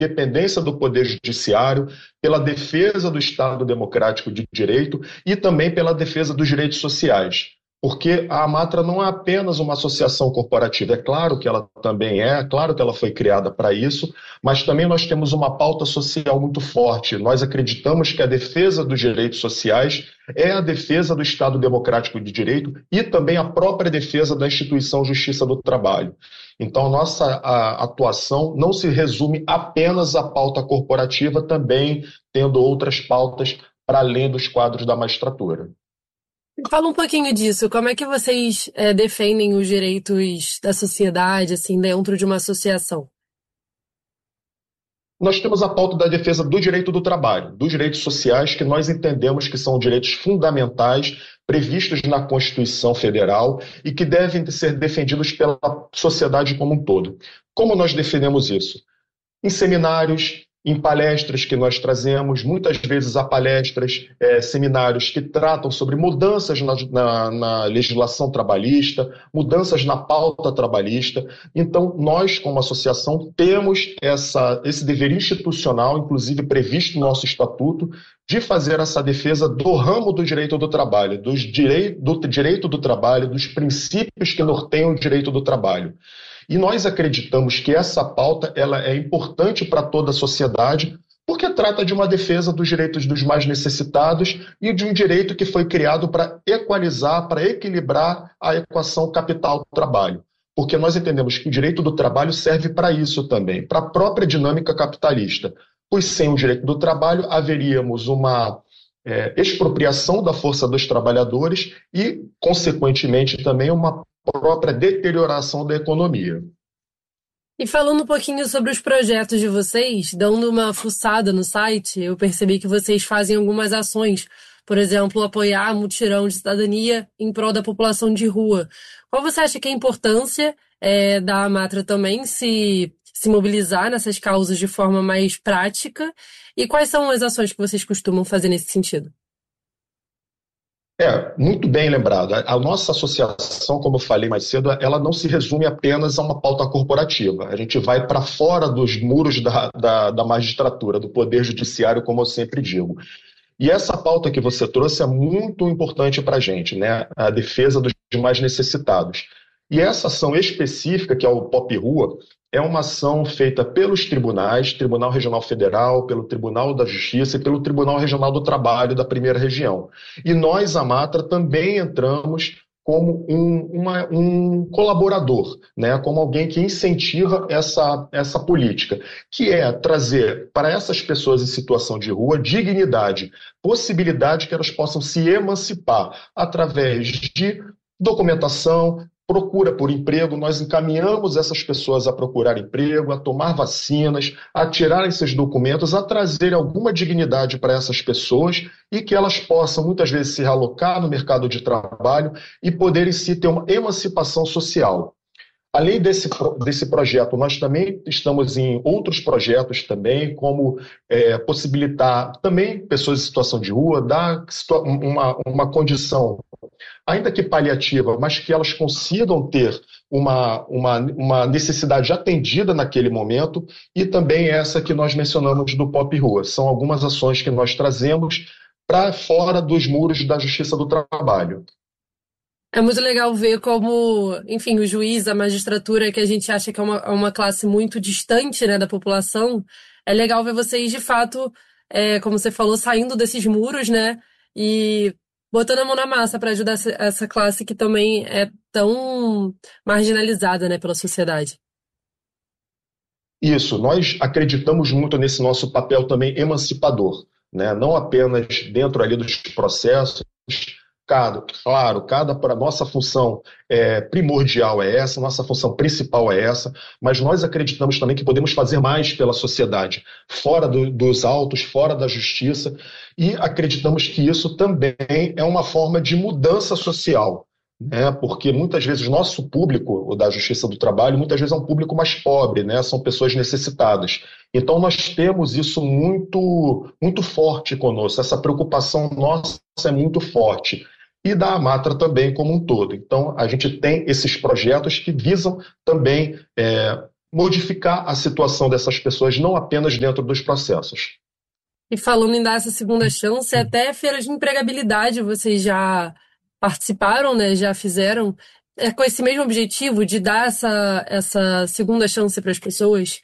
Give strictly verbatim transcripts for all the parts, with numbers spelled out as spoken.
independência do Poder Judiciário, pela defesa do Estado Democrático de Direito e também pela defesa dos direitos sociais. Porque a Amatra não é apenas uma associação corporativa, é claro que ela também é, é claro que ela foi criada para isso, mas também nós temos uma pauta social muito forte. Nós acreditamos que a defesa dos direitos sociais é a defesa do Estado Democrático de Direito e também a própria defesa da instituição Justiça do Trabalho. Então, a nossa a atuação não se resume apenas à pauta corporativa, também tendo outras pautas para além dos quadros da magistratura. Fala um pouquinho disso. Como é que vocês é, defendem os direitos da sociedade, assim, dentro de uma associação? Nós temos a pauta da defesa do direito do trabalho, dos direitos sociais, que nós entendemos que são direitos fundamentais previstos na Constituição Federal e que devem ser defendidos pela sociedade como um todo. Como nós defendemos isso? Em seminários, em palestras que nós trazemos, muitas vezes há palestras, é, seminários que tratam sobre mudanças na, na, na legislação trabalhista, mudanças na pauta trabalhista. Então, nós, como associação, temos essa, esse dever institucional, inclusive previsto no nosso estatuto, de fazer essa defesa do ramo do direito do trabalho, dos direi- do direito do trabalho, dos princípios que norteiam o direito do trabalho. E nós acreditamos que essa pauta ela é importante para toda a sociedade, porque trata de uma defesa dos direitos dos mais necessitados e de um direito que foi criado para equalizar, para equilibrar a equação capital-trabalho. Porque nós entendemos que o direito do trabalho serve para isso também, para a própria dinâmica capitalista. Pois sem o direito do trabalho haveríamos uma é, expropriação da força dos trabalhadores e, consequentemente, também uma própria deterioração da economia. E falando um pouquinho sobre os projetos de vocês, dando uma fuçada no site, eu percebi que vocês fazem algumas ações, por exemplo, apoiar mutirão de cidadania em prol da população de rua. Qual você acha que é a importância é, da Amatra também se, se mobilizar nessas causas de forma mais prática? E quais são as ações que vocês costumam fazer nesse sentido? É, muito bem lembrado. A nossa associação, como eu falei mais cedo, ela não se resume apenas a uma pauta corporativa. A gente vai para fora dos muros da, da, da magistratura, do Poder Judiciário, como eu sempre digo. E essa pauta que você trouxe é muito importante para a gente, né? A defesa dos mais necessitados. E essa ação específica, que é o Pop Rua, é uma ação feita pelos tribunais, Tribunal Regional Federal, pelo Tribunal da Justiça e pelo Tribunal Regional do Trabalho da Primeira Região. E nós, a Amatra, também entramos como um, uma, um colaborador, né? Como alguém que incentiva essa, essa política, que é trazer para essas pessoas em situação de rua dignidade, possibilidade que elas possam se emancipar através de documentação, procura por emprego. Nós encaminhamos essas pessoas a procurar emprego, a tomar vacinas, a tirar esses documentos, a trazer alguma dignidade para essas pessoas e que elas possam, muitas vezes, se realocar no mercado de trabalho e poderem se ter uma emancipação social. Além desse, desse projeto, nós também estamos em outros projetos também, como é, possibilitar também pessoas em situação de rua, dar uma, uma condição, ainda que paliativa, mas que elas consigam ter uma, uma, uma necessidade atendida naquele momento, e também essa que nós mencionamos do Pop Rua. São algumas ações que nós trazemos para fora dos muros da Justiça do Trabalho. É muito legal ver como, enfim, o juiz, a magistratura, que a gente acha que é uma, é uma classe muito distante, né, da população, é legal ver vocês, de fato, é, como você falou, saindo desses muros, né, e botando a mão na massa para ajudar essa, essa classe que também é tão marginalizada, né, pela sociedade. Isso, nós acreditamos muito nesse nosso papel também emancipador, né, não apenas dentro ali dos processos. Cada, claro, cada para nossa função é, primordial é essa, nossa função principal é essa, mas nós acreditamos também que podemos fazer mais pela sociedade, fora do, dos autos, fora da justiça, e acreditamos que isso também é uma forma de mudança social, né? Porque muitas vezes o nosso público, o da Justiça do Trabalho, muitas vezes é um público mais pobre, né? São pessoas necessitadas. Então nós temos isso muito, muito forte conosco, essa preocupação nossa é muito forte. E da Amatra também como um todo. Então, a gente tem esses projetos que visam também é, modificar a situação dessas pessoas, não apenas dentro dos processos. E falando em dar essa segunda chance, até feiras de empregabilidade vocês já participaram, né? Já fizeram, é com esse mesmo objetivo de dar essa, essa segunda chance para as pessoas?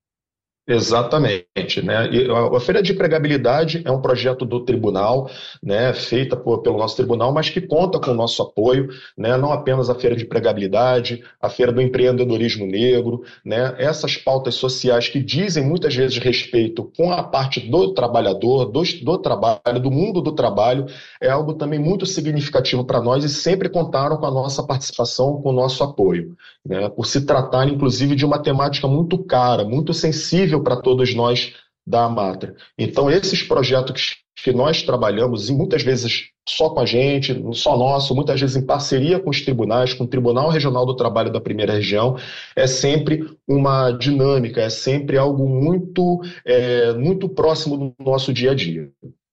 Exatamente, né? E a a Feira de Empregabilidade é um projeto do tribunal, né, feita por- pelo nosso tribunal, mas que conta com o nosso apoio, né? Não apenas a Feira de Empregabilidade, a Feira do Empreendedorismo Negro, né? Essas pautas sociais que dizem muitas vezes respeito com a parte do trabalhador, do, do trabalho, do mundo do trabalho, é algo também muito significativo para nós e sempre contaram com a nossa participação, com o nosso apoio, né, por se tratar, inclusive, de uma temática muito cara, muito sensível para todos nós da Amatra. Então, esses projetos que nós trabalhamos, e muitas vezes só com a gente, só nosso, muitas vezes em parceria com os tribunais, com o Tribunal Regional do Trabalho da Primeira Região, é sempre uma dinâmica, é sempre algo muito, é, muito próximo do nosso dia a dia.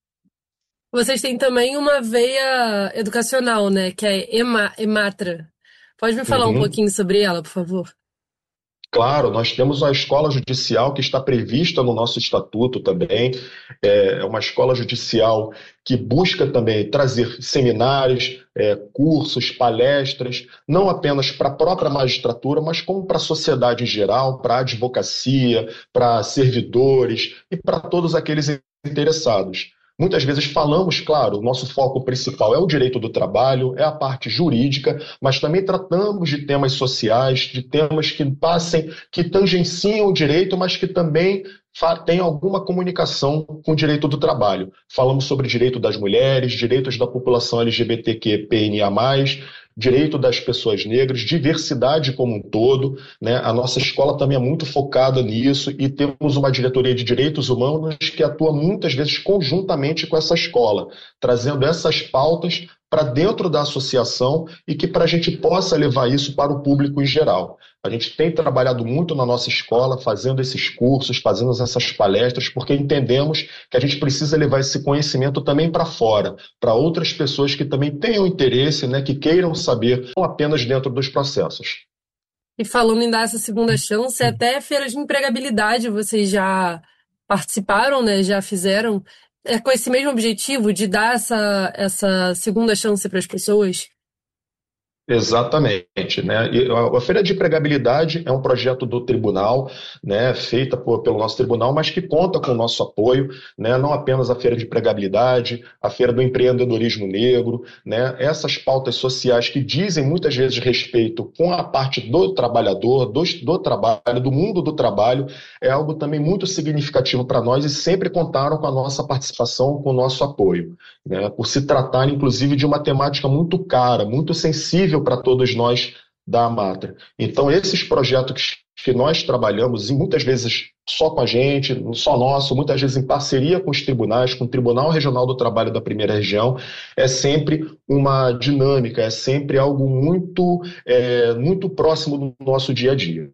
Vocês têm também uma veia educacional, né? Que é Ema- Ematra. Pode me falar um Uhum. pouquinho sobre ela, por favor? Claro, nós temos a escola judicial que está prevista no nosso estatuto também. É uma escola judicial que busca também trazer seminários, é, cursos, palestras, não apenas para a própria magistratura, mas como para a sociedade em geral, para a advocacia, para servidores e para todos aqueles interessados. Muitas vezes falamos, claro, o nosso foco principal é o direito do trabalho, é a parte jurídica, mas também tratamos de temas sociais, de temas que passem, que tangenciam o direito, mas que também fa- têm alguma comunicação com o direito do trabalho. Falamos sobre direito das mulheres, direitos da população L G B T Q I A P mais, direito das pessoas negras, diversidade como um todo, né? A nossa escola também é muito focada nisso e temos uma diretoria de direitos humanos que atua muitas vezes conjuntamente com essa escola, trazendo essas pautas para dentro da associação e que para a gente possa levar isso para o público em geral. A gente tem trabalhado muito na nossa escola, fazendo esses cursos, fazendo essas palestras, porque entendemos que a gente precisa levar esse conhecimento também para fora, para outras pessoas que também tenham interesse, né, que queiram saber, não apenas dentro dos processos. E falando em dar essa segunda chance, até feiras de empregabilidade vocês já participaram, né? Já fizeram, é com esse mesmo objetivo de dar essa, essa segunda chance para as pessoas? Exatamente, né? E a a Feira de Empregabilidade é um projeto do tribunal, né, feita por- pelo nosso tribunal, mas que conta com o nosso apoio, né? Não apenas a Feira de Empregabilidade, a Feira do Empreendedorismo Negro, né? Essas pautas sociais que dizem muitas vezes respeito com a parte do trabalhador, do, do trabalho, do mundo do trabalho, é algo também muito significativo para nós e sempre contaram com a nossa participação, com o nosso apoio, né, por se tratar, inclusive, de uma temática muito cara, muito sensível para todos nós da Amatra. Então, esses projetos que nós trabalhamos, e muitas vezes só com a gente, só nosso, muitas vezes em parceria com os tribunais, com o Tribunal Regional do Trabalho da Primeira Região, é sempre uma dinâmica, é sempre algo muito, é, muito próximo do nosso dia a dia.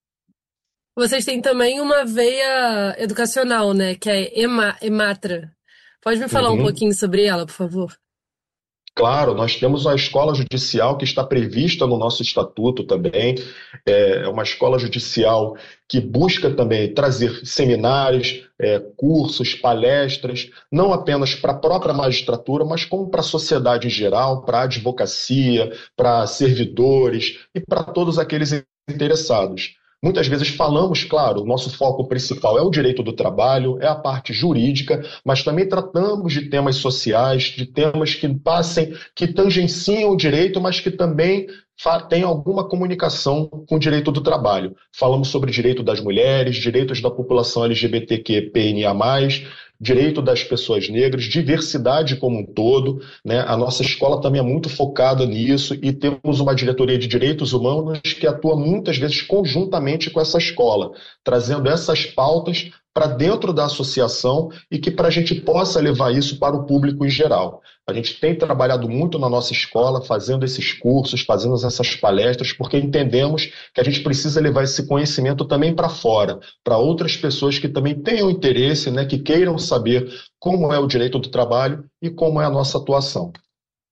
Vocês têm também uma veia educacional, né? Que é Ema- Ematra. Pode me falar um Uhum. pouquinho sobre ela, por favor? Claro, nós temos a escola judicial que está prevista no nosso estatuto também. É uma escola judicial que busca também trazer seminários, é, cursos, palestras, não apenas para a própria magistratura, mas como para a sociedade em geral, para a advocacia, para servidores e para todos aqueles interessados. Muitas vezes falamos, claro, o nosso foco principal é o direito do trabalho, é a parte jurídica, mas também tratamos de temas sociais, de temas que passem, que tangenciam o direito, mas que também fa- têm alguma comunicação com o direito do trabalho. Falamos sobre direito das mulheres, direitos da população L G B T Q I A P mais, direito das pessoas negras, diversidade como um todo, né? A nossa escola também é muito focada nisso e temos uma diretoria de direitos humanos que atua muitas vezes conjuntamente com essa escola, trazendo essas pautas para dentro da associação e que para a gente possa levar isso para o público em geral. A gente tem trabalhado muito na nossa escola, fazendo esses cursos, fazendo essas palestras, porque entendemos que a gente precisa levar esse conhecimento também para fora, para outras pessoas que também tenham interesse, né, que queiram saber como é o direito do trabalho e como é a nossa atuação.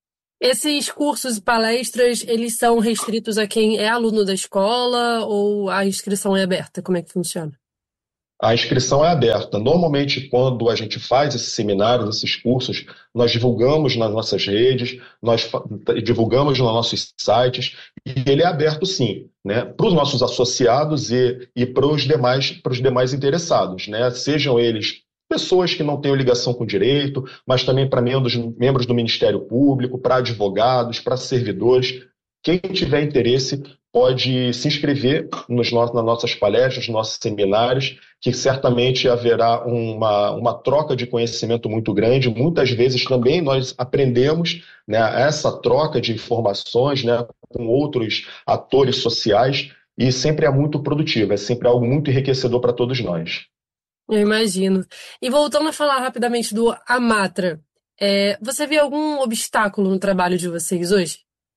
Esses cursos e palestras, eles são restritos a quem é aluno da escola ou a inscrição é aberta? Como é que funciona? A inscrição é aberta. Normalmente, quando a gente faz esses seminários, esses cursos, nós divulgamos nas nossas redes, nós fa- divulgamos nos nossos sites, e ele é aberto sim, né, para os nossos associados e, e para os demais, para os demais interessados, né, sejam eles pessoas que não tenham ligação com o direito, mas também para membros, membros do Ministério Público, para advogados, para servidores. Quem tiver interesse pode se inscrever nos, no- nas nossas palestras, nos nossos seminários, que certamente haverá uma, uma troca de conhecimento muito grande. Muitas vezes também nós aprendemos, né, essa troca de informações, né, com outros atores sociais e sempre é muito produtivo, é sempre algo muito enriquecedor para todos nós. Eu imagino. E voltando a falar rapidamente do Amatra, é, você vê algum obstáculo no trabalho de vocês hoje?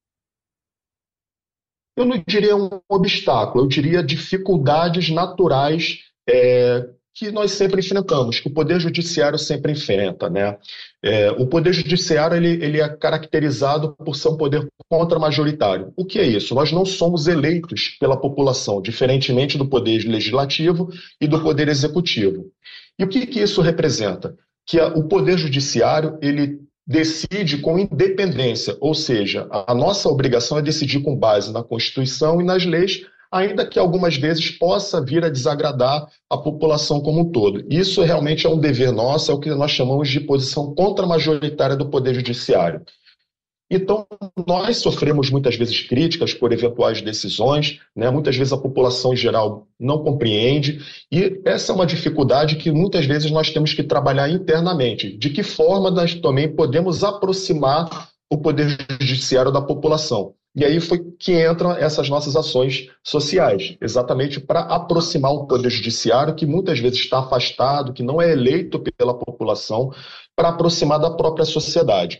Eu não diria um obstáculo, eu diria dificuldades naturais é, que nós sempre enfrentamos, que o Poder Judiciário sempre enfrenta, né? É, o Poder Judiciário ele, ele é caracterizado por ser um poder contra-majoritário. O que é isso? Nós não somos eleitos pela população, diferentemente do Poder Legislativo e do Poder Executivo. E o que, que isso representa? Que a- o Poder Judiciário ele decide com independência, ou seja, a nossa obrigação é decidir com base na Constituição e nas leis, ainda que algumas vezes possa vir a desagradar a população como um todo. Isso realmente é um dever nosso, é o que nós chamamos de posição contra-majoritária do Poder Judiciário. Então, nós sofremos muitas vezes críticas por eventuais decisões, né? Muitas vezes a população em geral não compreende, e essa é uma dificuldade que muitas vezes nós temos que trabalhar internamente. De que forma nós também podemos aproximar o poder judiciário da população? E aí foi que entram essas nossas ações sociais, exatamente para aproximar o poder judiciário, que muitas vezes está afastado, que não é eleito pela população, para aproximar da própria sociedade.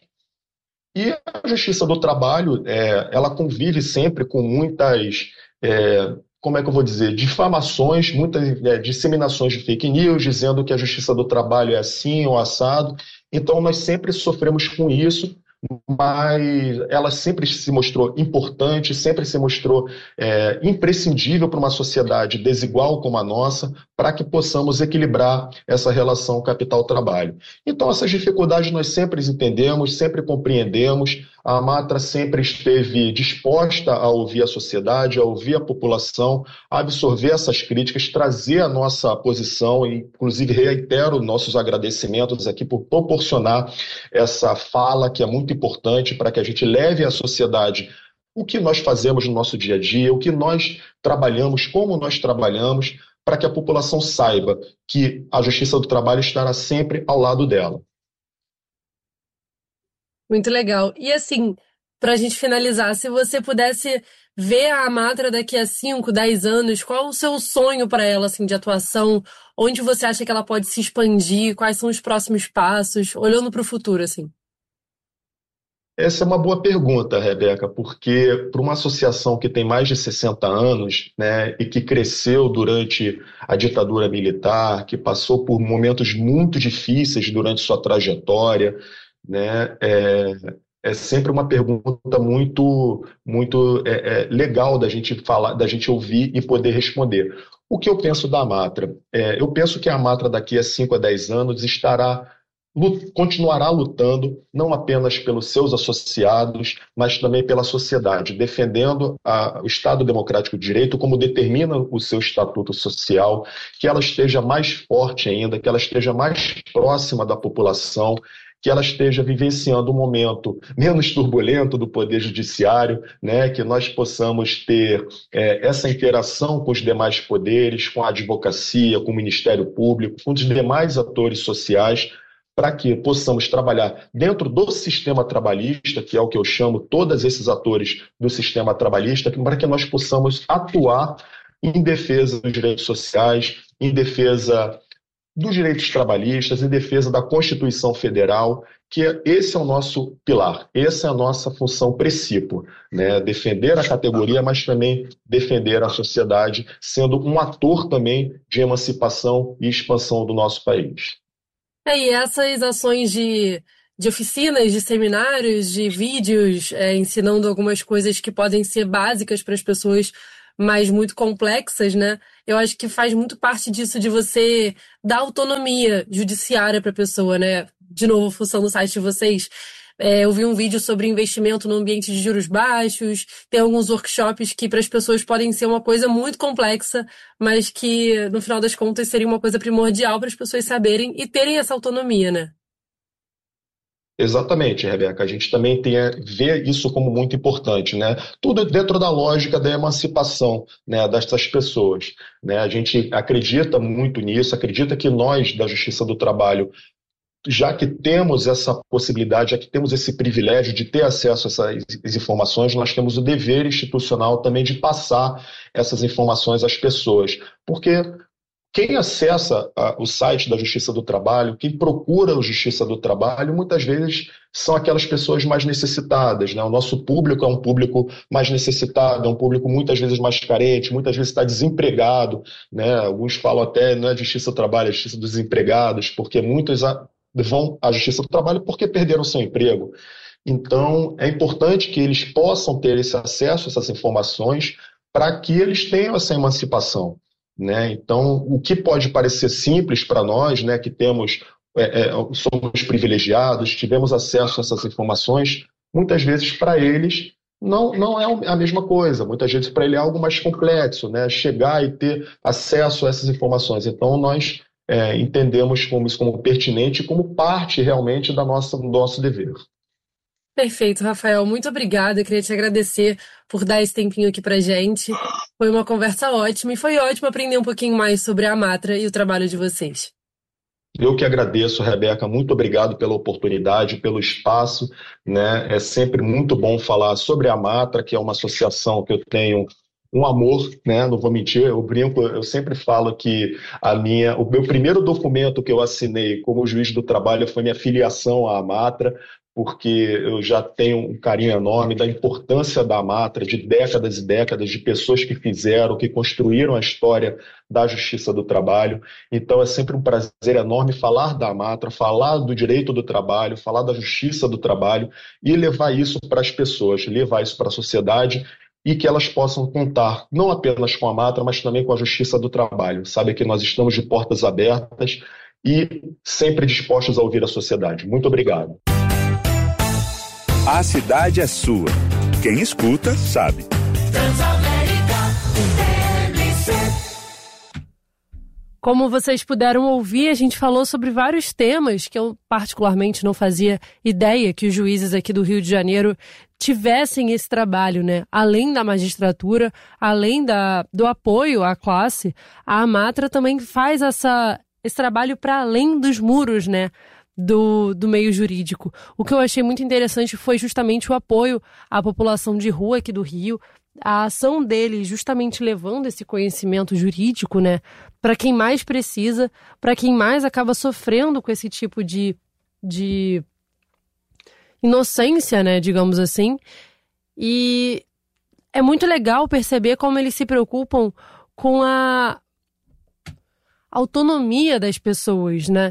E a Justiça do Trabalho, é, ela convive sempre com muitas, é, como é que eu vou dizer, difamações, muitas é, disseminações de fake news, dizendo que a Justiça do Trabalho é assim ou assado. Então, nós sempre sofremos com isso, mas ela sempre se mostrou importante, sempre se mostrou é, imprescindível para uma sociedade desigual como a nossa, para que possamos equilibrar essa relação capital-trabalho. Então, essas dificuldades nós sempre entendemos, sempre compreendemos. A Matra sempre esteve disposta a ouvir a sociedade, a ouvir a população, a absorver essas críticas, trazer a nossa posição, e inclusive reitero nossos agradecimentos aqui por proporcionar essa fala que é muito importante para que a gente leve à sociedade o que nós fazemos no nosso dia a dia, o que nós trabalhamos, como nós trabalhamos, para que a população saiba que a Justiça do Trabalho estará sempre ao lado dela. Muito legal. E assim, para a gente finalizar, se você pudesse ver a Amatra daqui a cinco, dez anos, qual o seu sonho para ela, assim, de atuação? Onde você acha que ela pode se expandir? Quais são os próximos passos? Olhando para o futuro, assim. Essa é uma boa pergunta, Rebeca, porque para uma associação que tem mais de sessenta anos, né, e que cresceu durante a ditadura militar, que passou por momentos muito difíceis durante sua trajetória, né, é, é sempre uma pergunta muito, muito é, é, legal da gente falar, da gente ouvir e poder responder. O que eu penso da Amatra? É, eu penso que a Amatra daqui a cinco a dez anos estará lu- continuará lutando não apenas pelos seus associados, mas também pela sociedade, defendendo a- o Estado Democrático de Direito, como determina o seu estatuto social, que ela esteja mais forte ainda, que ela esteja mais próxima da população, que ela esteja vivenciando um momento menos turbulento do Poder Judiciário, né, que nós possamos ter é, essa interação com os demais poderes, com a advocacia, com o Ministério Público, com os demais atores sociais, para que possamos trabalhar dentro do sistema trabalhista, que é o que eu chamo todos esses atores do sistema trabalhista, para que nós possamos atuar em defesa dos direitos sociais, em defesa dos direitos trabalhistas, em defesa da Constituição Federal, que é- esse é o nosso pilar, essa é a nossa função princípio, né? Defender a categoria, mas também defender a sociedade, sendo um ator também de emancipação e expansão do nosso país. É, e essas ações de, de oficinas, de seminários, de vídeos, é, ensinando algumas coisas que podem ser básicas para as pessoas, mas muito complexas, né? Eu acho que faz muito parte disso de você dar autonomia judiciária para a pessoa, né? De novo, função do site de vocês. É, eu vi um vídeo sobre investimento no ambiente de juros baixos, tem alguns workshops que para as pessoas podem ser uma coisa muito complexa, mas que no final das contas seria uma coisa primordial para as pessoas saberem e terem essa autonomia, né? Exatamente, Rebeca. A gente também tem a ver isso como muito importante, né? Tudo dentro da lógica da emancipação, né, dessas pessoas, né? A gente acredita muito nisso, acredita que nós, da Justiça do Trabalho, já que temos essa possibilidade, já que temos esse privilégio de ter acesso a essas informações, nós temos o dever institucional também de passar essas informações às pessoas. Porque quem acessa a, o site da Justiça do Trabalho, quem procura a Justiça do Trabalho, muitas vezes são aquelas pessoas mais necessitadas, né? O nosso público é um público mais necessitado, é um público muitas vezes mais carente, muitas vezes está desempregado, né? Alguns falam até, não é a Justiça do Trabalho, é a Justiça dos Desempregados, porque muitos a, vão à Justiça do Trabalho porque perderam seu emprego. Então, é importante que eles possam ter esse acesso a essas informações para que eles tenham essa emancipação. Né? Então, o que pode parecer simples para nós, né, que temos, é, é, somos privilegiados, tivemos acesso a essas informações, muitas vezes para eles não, não é a mesma coisa. Muitas vezes para ele é algo mais complexo, né? Chegar e ter acesso a essas informações. Então, nós é, entendemos como isso como pertinente e como parte realmente da nossa, do nosso dever. Perfeito, Rafael. Muito obrigada. Eu queria te agradecer por dar esse tempinho aqui pra gente. Foi uma conversa ótima e foi ótimo aprender um pouquinho mais sobre a Amatra e o trabalho de vocês. Eu que agradeço, Rebeca. Muito obrigado pela oportunidade, pelo espaço, né? É sempre muito bom falar sobre a Amatra, que é uma associação que eu tenho um amor, né? Não vou mentir, eu brinco, eu sempre falo que a minha, o meu primeiro documento que eu assinei como juiz do trabalho foi minha filiação à Amatra, porque eu já tenho um carinho enorme da importância da Amatra, de décadas e décadas de pessoas que fizeram, que construíram a história da Justiça do Trabalho. Então é sempre um prazer enorme falar da Amatra, falar do direito do trabalho, falar da Justiça do Trabalho e levar isso para as pessoas, levar isso para a sociedade e que elas possam contar não apenas com a Amatra, mas também com a Justiça do Trabalho. Sabe que nós estamos de portas abertas e sempre dispostos a ouvir a sociedade. Muito obrigado. A cidade é sua. Quem escuta, sabe. Como vocês puderam ouvir, a gente falou sobre vários temas que eu particularmente não fazia ideia que os juízes aqui do Rio de Janeiro tivessem esse trabalho, né? Além da magistratura, além da, do apoio à classe, a Amatra também faz essa, esse trabalho para além dos muros, né? Do, do meio jurídico. O que eu achei muito interessante foi justamente o apoio à população de rua aqui do Rio, a ação dele justamente levando esse conhecimento jurídico, né, para quem mais precisa, para quem mais acaba sofrendo com esse tipo de, de inocência, né, digamos assim. E é muito legal perceber como eles se preocupam com a autonomia das pessoas, né?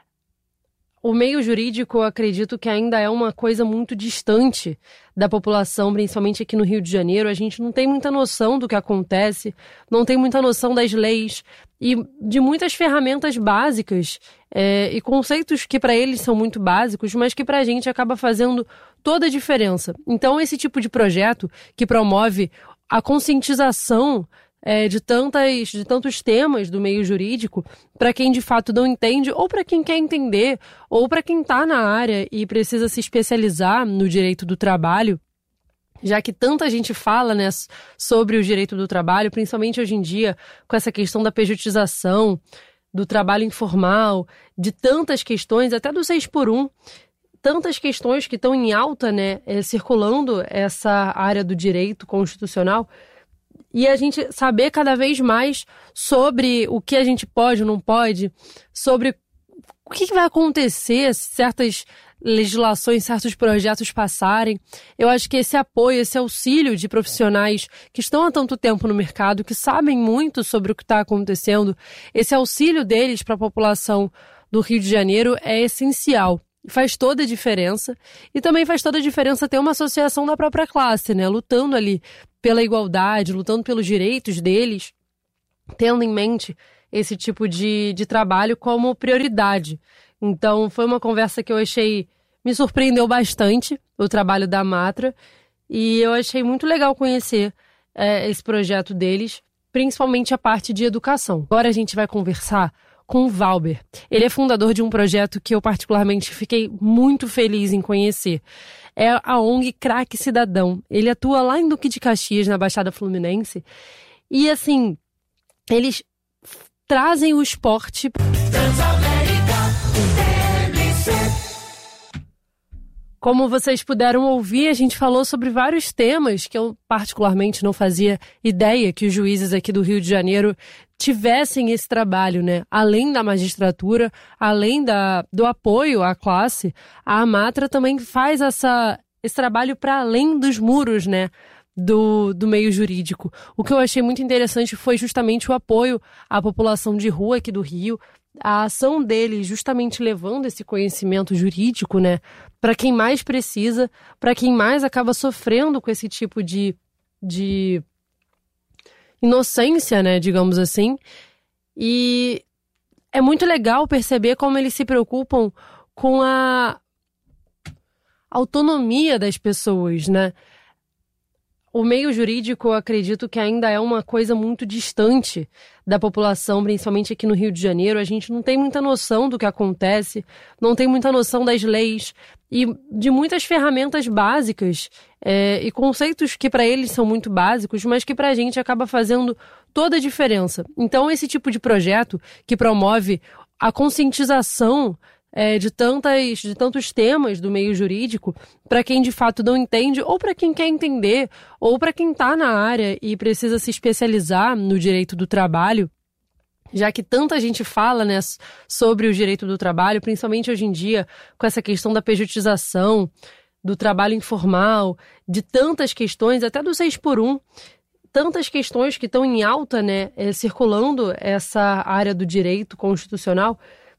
O meio jurídico, eu acredito que ainda é uma coisa muito distante da população, principalmente aqui no Rio de Janeiro. A gente não tem muita noção do que acontece, não tem muita noção das leis e de muitas ferramentas básicas é, e conceitos que para eles são muito básicos, mas que para a gente acaba fazendo toda a diferença. Então, esse tipo de projeto que promove a conscientização É, de, tantas, de tantos temas do meio jurídico, para quem de fato não entende, ou para quem quer entender, ou para quem está na área e precisa se especializar no direito do trabalho, já que tanta gente fala, né, sobre o direito do trabalho, principalmente hoje em dia, com essa questão da pejotização, do trabalho informal, de tantas questões, até do seis por um, tantas questões que estão em alta, né, é, circulando essa área do direito constitucional. E a gente saber cada vez mais sobre o que a gente pode ou não pode, sobre o que vai acontecer se certas legislações, certos projetos passarem. Eu acho que esse apoio, esse auxílio de profissionais que estão há tanto tempo no mercado, que sabem muito sobre o que está acontecendo, esse auxílio deles para a população do Rio de Janeiro é essencial. faz toda a diferença. E também faz toda a diferença ter uma associação da própria classe, né? Lutando ali pela igualdade, lutando pelos direitos deles, tendo em mente esse tipo de, de trabalho como prioridade. Então, foi uma conversa que eu achei... Me surpreendeu bastante, o trabalho da Matra, e eu achei muito legal conhecer é, esse projeto deles, principalmente a parte de educação. Agora a gente vai conversar com o Valber. Ele é fundador de um projeto que eu particularmente fiquei muito feliz em conhecer. É a O N G Craque Cidadão. Ele atua lá em Duque de Caxias, na Baixada Fluminense. E assim, eles trazem o esporte... Como vocês puderam ouvir, a gente falou sobre vários temas que eu particularmente não fazia ideia que os juízes aqui do Rio de Janeiro tivessem esse trabalho, né? Além da magistratura, além da, do apoio à classe, a Amatra também faz essa, esse trabalho para além dos muros, né? Do, do meio jurídico. O que eu achei muito interessante foi justamente o apoio à população de rua aqui do Rio, a ação deles justamente levando esse conhecimento jurídico, né, para quem mais precisa, para quem mais acaba sofrendo com esse tipo de, de inocência, né, digamos assim. E é muito legal perceber como eles se preocupam com a autonomia das pessoas, né. O meio jurídico, eu acredito que ainda é uma coisa muito distante da população, principalmente aqui no Rio de Janeiro. A gente não tem muita noção do que acontece, não tem muita noção das leis e de muitas ferramentas básicas é, e conceitos que para eles são muito básicos, mas que para a gente acaba fazendo toda a diferença. Então, esse tipo de projeto que promove a conscientização É, de, tantas, de tantos temas do meio jurídico, para quem de fato não entende, ou para quem quer entender, ou para quem está na área e precisa se especializar no direito do trabalho, já que tanta gente fala, né, sobre o direito do trabalho, principalmente hoje em dia, com essa questão da pejotização, do trabalho informal, de tantas questões, até do seis por um, tantas questões que estão em alta, né, é, circulando essa área do direito constitucional.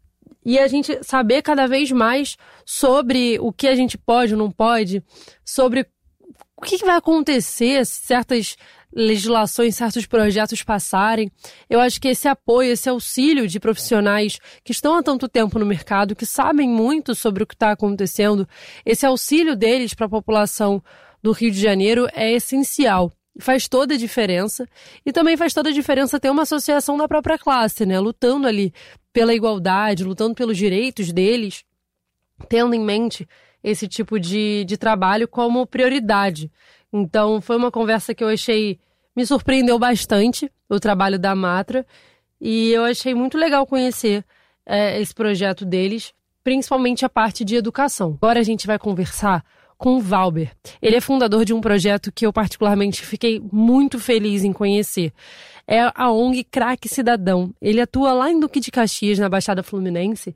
E a gente saber cada vez mais sobre o que a gente pode ou não pode, sobre o que vai acontecer se certas legislações, certos projetos passarem. Eu acho que esse apoio, esse auxílio de profissionais que estão há tanto tempo no mercado, que sabem muito sobre o que está acontecendo, esse auxílio deles para a população do Rio de Janeiro é essencial. Faz toda a diferença. E também faz toda a diferença ter uma associação da própria classe, né? Lutando ali pela igualdade, lutando pelos direitos deles, tendo em mente esse tipo de, de trabalho como prioridade. Então, foi uma conversa que eu achei... Me surpreendeu bastante, o trabalho da Matra, e eu achei muito legal conhecer é, esse projeto deles, principalmente a parte de educação. Agora a gente vai conversar com o Valber. Ele é fundador de um projeto que eu particularmente fiquei muito feliz em conhecer. É a O N G Craque Cidadão. Ele atua lá em Duque de Caxias, na Baixada Fluminense.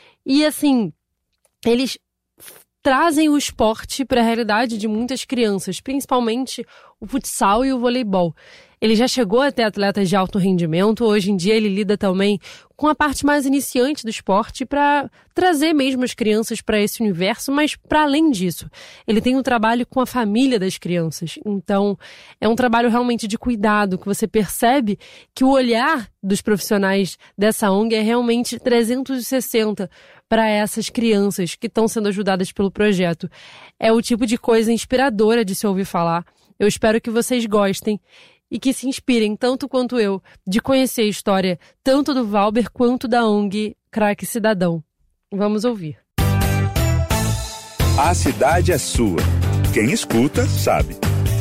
E assim, eles trazem o esporte para a realidade de muitas crianças, principalmente o futsal e o voleibol. Ele já chegou a ter atletas de alto rendimento, hoje em dia ele lida também com a parte mais iniciante do esporte para trazer mesmo as crianças para esse universo, mas para além disso, ele tem um trabalho com a família das crianças. Então, é um trabalho realmente de cuidado, que você percebe que o olhar dos profissionais dessa O N G é realmente trezentos e sessenta para essas crianças que estão sendo ajudadas pelo projeto. É o tipo de coisa inspiradora de se ouvir falar. Eu espero que vocês gostem e que se inspirem, tanto quanto eu, de conhecer a história tanto do Valber quanto da O N G Craque Cidadão. Vamos ouvir. A cidade é sua. Quem escuta, sabe.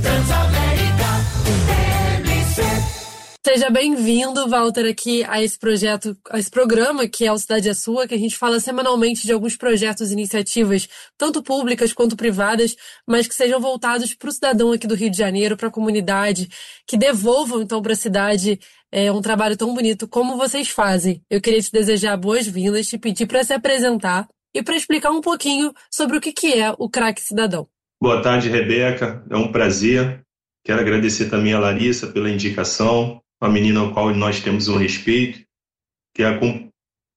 Seja bem-vindo, Walter, aqui a esse projeto, a esse programa que é o Cidade é Sua, que a gente fala semanalmente de alguns projetos e iniciativas, tanto públicas quanto privadas, mas que sejam voltados para o cidadão aqui do Rio de Janeiro, para a comunidade, que devolvam, então, para a cidade é, um trabalho tão bonito como vocês fazem. Eu queria te desejar boas-vindas, te pedir para se apresentar e para explicar um pouquinho sobre o que que é o Craque Cidadão. Boa tarde, Rebeca. É um prazer. Quero agradecer também a Larissa pela indicação, uma menina ao qual nós temos um respeito, que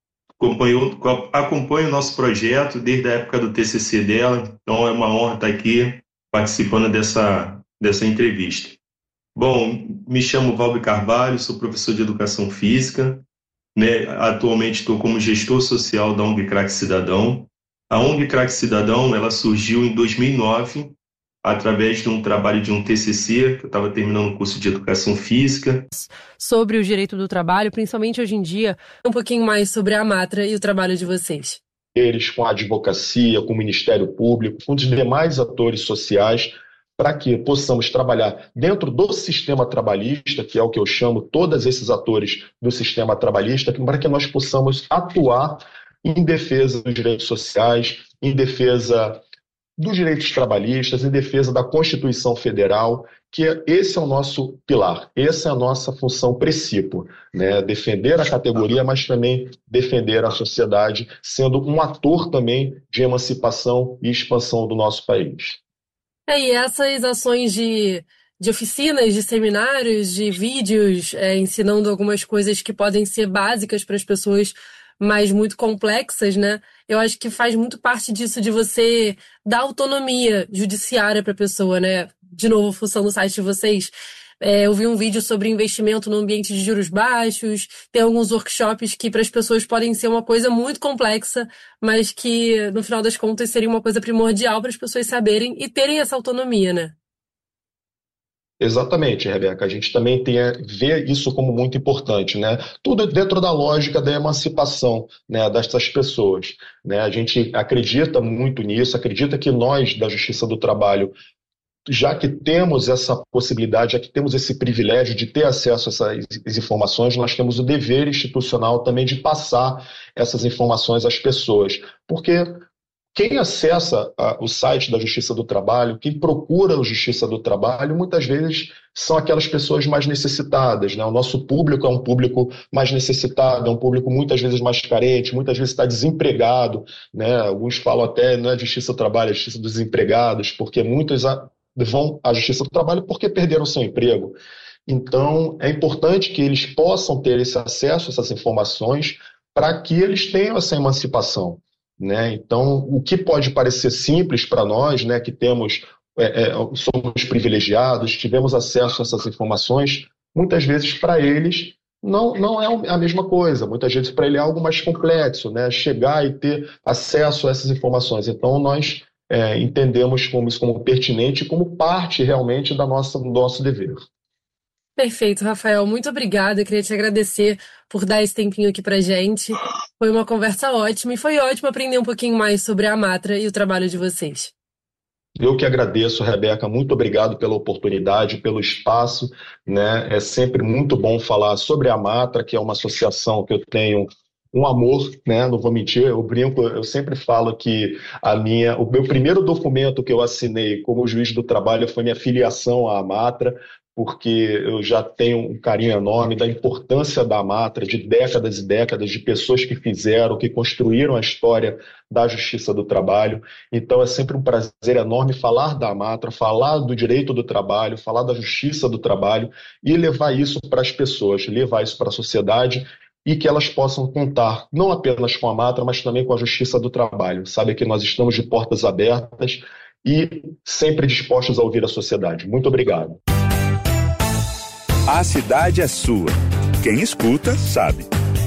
acompanhou, acompanha o nosso projeto desde a época do T C C dela, então é uma honra estar aqui participando dessa, dessa entrevista. Bom, me chamo Valber Carvalho, sou professor de Educação Física, né? Atualmente estou como gestor social da O N G Craque Cidadão. A O N G Craque Cidadão ela surgiu em dois mil e nove, através de um trabalho de um T C C, que eu estava terminando o curso de Educação Física. Sobre o direito do trabalho, principalmente hoje em dia, um pouquinho mais sobre a AMATRA e o trabalho de vocês. Eles com a advocacia, com o Ministério Público, com os demais atores sociais, para que possamos trabalhar dentro do sistema trabalhista, que é o que eu chamo todos esses atores do sistema trabalhista, para que nós possamos atuar em defesa dos direitos sociais, em defesa dos direitos trabalhistas, em defesa da Constituição Federal, que esse é o nosso pilar, essa é a nossa função princípio, né? Defender a categoria, mas também defender a sociedade, sendo um ator também de emancipação e expansão do nosso país. É, e essas ações de, de oficinas, de seminários, de vídeos, é, ensinando algumas coisas que podem ser básicas para as pessoas, mas muito complexas, né? Eu acho que faz muito parte disso de você dar autonomia judiciária para a pessoa, né? De novo, função do site de vocês. É, eu vi um vídeo sobre investimento no ambiente de juros baixos, tem alguns workshops que para as pessoas podem ser uma coisa muito complexa, mas que no final das contas seria uma coisa primordial para as pessoas saberem e terem essa autonomia, né? Exatamente, Rebeca. A gente também tem a ver isso como muito importante, né? Tudo dentro da lógica da emancipação, né, dessas pessoas, né? A gente acredita muito nisso, acredita que nós, da Justiça do Trabalho, já que temos essa possibilidade, já que temos esse privilégio de ter acesso a essas informações, nós temos o dever institucional também de passar essas informações às pessoas. Porque quem acessa a, o site da Justiça do Trabalho, quem procura a Justiça do Trabalho, muitas vezes são aquelas pessoas mais necessitadas, né? O nosso público é um público mais necessitado, é um público muitas vezes mais carente, muitas vezes está desempregado, né? Alguns falam até, não é a Justiça do Trabalho, é a Justiça dos Empregados, porque muitos a, vão à Justiça do Trabalho porque perderam seu emprego. Então, é importante que eles possam ter esse acesso a essas informações para que eles tenham essa emancipação. Né? Então, o que pode parecer simples para nós, né, que temos, é, é, somos privilegiados, tivemos acesso a essas informações, muitas vezes para eles não, não é a mesma coisa. Muitas vezes para ele é algo mais complexo, né? Chegar e ter acesso a essas informações. Então, nós é, entendemos como isso como pertinente e como parte realmente da nossa, do nosso dever. Perfeito, Rafael. Muito obrigada. Eu queria te agradecer por dar esse tempinho aqui pra gente. Foi uma conversa ótima e foi ótimo aprender um pouquinho mais sobre a AMATRA e o trabalho de vocês. Eu que agradeço, Rebeca. Muito obrigado pela oportunidade, pelo espaço, né? É sempre muito bom falar sobre a AMATRA, que é uma associação que eu tenho um amor, né? Não vou mentir, eu brinco, eu sempre falo que a minha, o meu primeiro documento que eu assinei como juiz do trabalho foi minha filiação à AMATRA, porque eu já tenho um carinho enorme da importância da AMATRA, de décadas e décadas de pessoas que fizeram, que construíram a história da Justiça do Trabalho. Então é sempre um prazer enorme falar da AMATRA, falar do direito do trabalho, falar da Justiça do Trabalho e levar isso para as pessoas, levar isso para a sociedade e que elas possam contar não apenas com a AMATRA, mas também com a Justiça do Trabalho. Sabe que nós estamos de portas abertas e sempre dispostos a ouvir a sociedade. Muito obrigado. A cidade é sua. Quem escuta, sabe.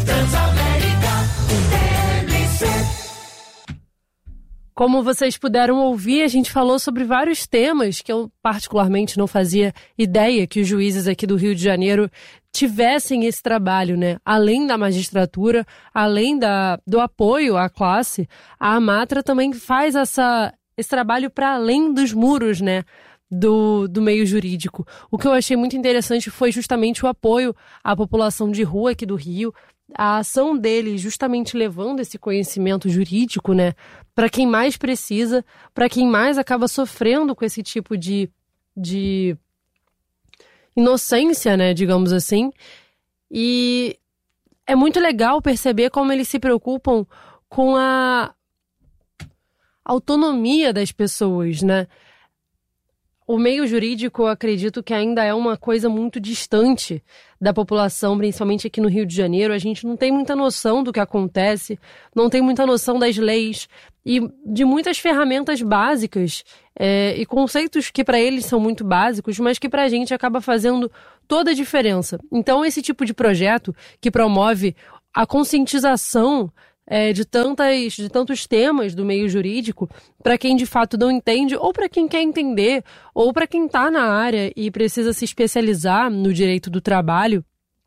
Como vocês puderam ouvir, a gente falou sobre vários temas que eu particularmente não fazia ideia que os juízes aqui do Rio de Janeiro tivessem esse trabalho, né? Além da magistratura, além da, do apoio à classe, a AMATRA também faz essa, esse trabalho para além dos muros, né? Do, do meio jurídico. O que eu achei muito interessante foi justamente o apoio à população de rua aqui do Rio, a ação dele justamente levando esse conhecimento jurídico, né, para quem mais precisa, para quem mais acaba sofrendo com esse tipo de, de inocência, né, digamos assim. E é muito legal perceber como eles se preocupam com a autonomia das pessoas, né? o meio jurídico, eu acredito que ainda é uma coisa muito distante da população, principalmente aqui no Rio de Janeiro. A gente não tem muita noção do que acontece, não tem muita noção das leis e de muitas ferramentas básicas é, e conceitos que para eles são muito básicos, mas que para a gente acaba fazendo toda a diferença. Então, esse tipo de projeto que promove a conscientização É, de, tantas, de tantos temas do meio jurídico, para quem de fato não entende, ou para quem quer entender, ou para quem está na área e precisa se especializar no direito do trabalho,